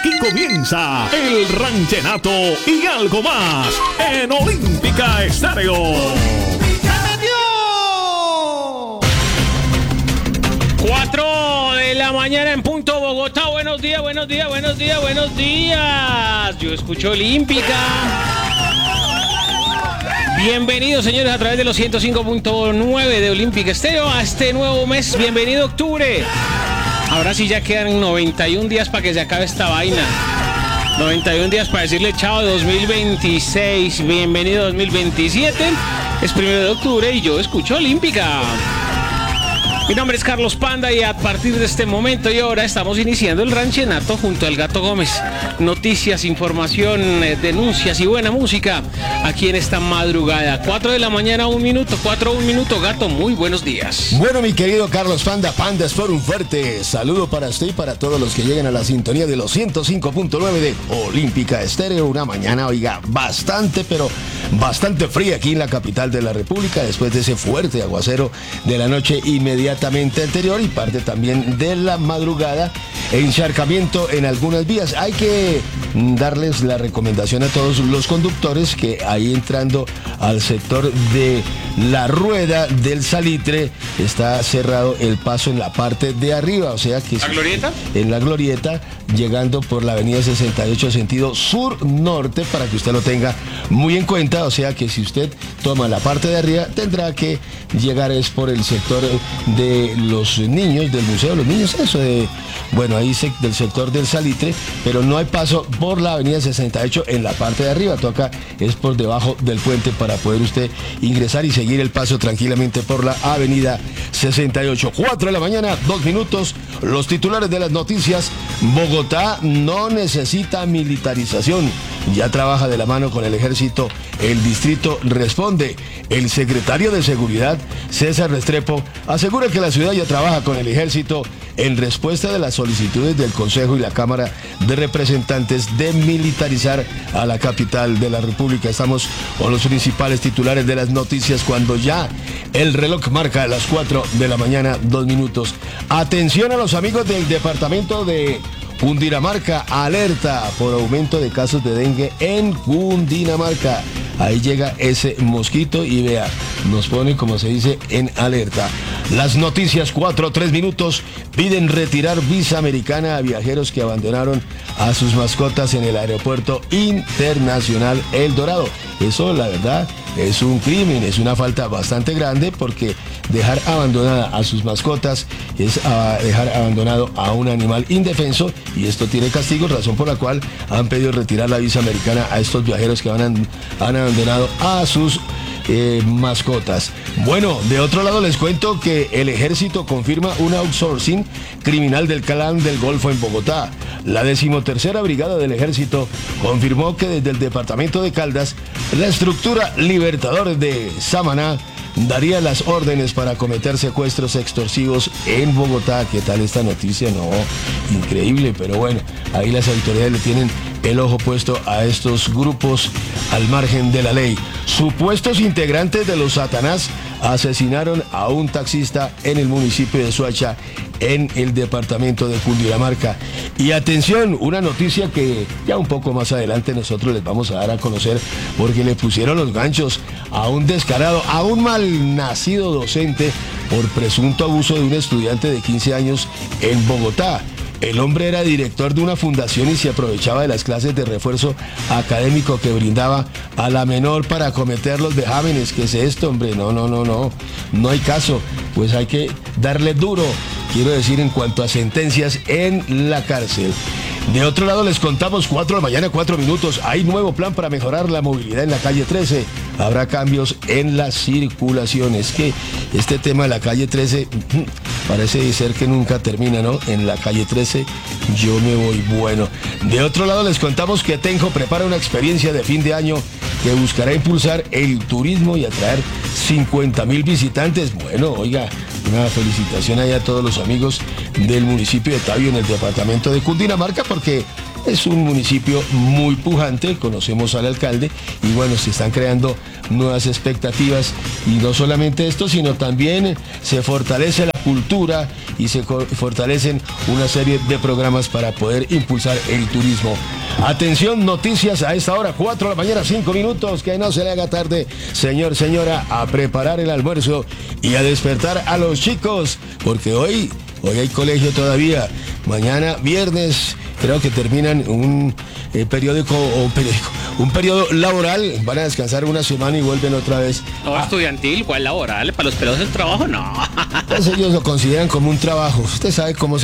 Aquí comienza el ranchenato y algo más en Olímpica Estéreo. 4 de la mañana en punto Bogotá. Buenos días, buenos días, buenos días, buenos días. Yo escucho Olímpica. Bienvenidos, señores, a través de los 105.9 de Olímpica Estéreo a este nuevo mes. Bienvenido octubre. Ahora sí ya quedan 91 días para que se acabe esta vaina. 91 días para decirle chao 2026. Bienvenido 2027. Es 1 de octubre y yo escucho Olímpica. Mi nombre es Carlos Panda y a partir de este momento y ahora estamos iniciando el ranchenato junto al Gato Gómez. Noticias, información, denuncias y buena música aquí en esta madrugada. 4 de la mañana, 1 minuto, 1 minuto, Gato, muy buenos días. Bueno, mi querido Carlos Panda, Pandas por un fuerte saludo para usted y para todos los que lleguen a la sintonía de los 105.9 de Olímpica Estéreo. Una mañana, oiga, bastante, pero bastante fría aquí en la capital de la República después de ese fuerte aguacero de la noche inmediatamente anterior y parte también de la madrugada, encharcamiento en algunas vías. Hay que darles la recomendación a todos los conductores que ahí entrando al sector de la rueda del Salitre está cerrado el paso en la parte de arriba, o sea que ¿La glorieta? En la glorieta, llegando por la avenida 68 sentido sur-norte, para que usted lo tenga muy en cuenta. O sea que si usted toma la parte de arriba, tendrá que llegar es por el sector de los niños, del Museo de los Niños, eso de, bueno, ahí del sector del Salitre, pero no hay paso por la avenida 68 en la parte de arriba, toca es por debajo del puente para poder usted ingresar y seguir el paso tranquilamente por la avenida 68. 4 de la mañana, 2 minutos, los titulares de las noticias. Bogotá no necesita militarización, ya trabaja de la mano con el ejército, el distrito responde. El secretario de Seguridad, César Restrepo, asegura que la ciudad ya trabaja con el ejército en respuesta de las solicitudes del Consejo y la Cámara de Representantes de militarizar a la capital de la República. Estamos con los principales titulares de las noticias cuando ya el reloj marca las 4 de la mañana, 2 minutos. Atención a los amigos del departamento de Cundinamarca, alerta por aumento de casos de dengue en Cundinamarca. Ahí llega ese mosquito y vea, nos pone, como se dice, en alerta. Las noticias, 3 minutos, piden retirar visa americana a viajeros que abandonaron a sus mascotas en el aeropuerto internacional El Dorado. Eso, la verdad, es un crimen, es una falta bastante grande porque dejar abandonada a sus mascotas es dejar abandonado a un animal indefenso y esto tiene castigo, razón por la cual han pedido retirar la visa americana a estos viajeros que han abandonado a sus mascotas. Bueno, de otro lado les cuento que el ejército confirma un outsourcing criminal del Clan del Golfo en Bogotá. La 13ª Brigada del Ejército confirmó que desde el departamento de Caldas, la estructura Libertadores de Samaná daría las órdenes para cometer secuestros extorsivos en Bogotá. ¿Qué tal esta noticia? No, increíble, pero bueno, ahí las autoridades le tienen el ojo puesto a estos grupos al margen de la ley. Supuestos integrantes de los Satanás asesinaron a un taxista en el municipio de Soacha, en el departamento de Cundinamarca. Y atención, una noticia que ya un poco más adelante nosotros les vamos a dar a conocer, porque le pusieron los ganchos a un descarado, a un malnacido docente por presunto abuso de un estudiante de 15 años en Bogotá. El hombre era director de una fundación y se aprovechaba de las clases de refuerzo académico que brindaba a la menor para cometer los vejámenes. ¿Qué es esto, hombre? No hay caso. Pues hay que darle duro, quiero decir, en cuanto a sentencias en la cárcel. De otro lado les contamos, 4 de la mañana, 4 minutos. Hay nuevo plan para mejorar la movilidad en la calle 13. Habrá cambios en la circulación. Es que este tema de la calle 13 parece ser que nunca termina, ¿no? En la calle 13 yo me voy bueno. De otro lado les contamos que Tenjo prepara una experiencia de fin de año que buscará impulsar el turismo y atraer 50,000 visitantes. Bueno, oiga, una felicitación ahí a todos los amigos del municipio de Tabio en el departamento de Cundinamarca, porque es un municipio muy pujante, conocemos al alcalde y bueno, se están creando nuevas expectativas y no solamente esto, sino también se fortalece la cultura y se fortalecen una serie de programas para poder impulsar el turismo. Atención, noticias a esta hora, 4 de la mañana, 5 minutos, que no se le haga tarde, señor, señora, a preparar el almuerzo y a despertar a los chicos, porque hoy hay colegio todavía, mañana viernes, creo que terminan un periodo laboral, van a descansar una semana y vuelven otra vez. No, estudiantil, ¿cuál laboral? ¿Para los pelados el trabajo? No. Pues ellos lo consideran como un trabajo, usted sabe cómo se